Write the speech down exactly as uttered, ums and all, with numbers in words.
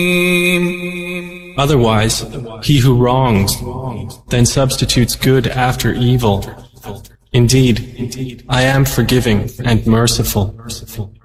Otherwise, he who wrongs, then substitutes good after evil. Indeed, I am forgiving and merciful.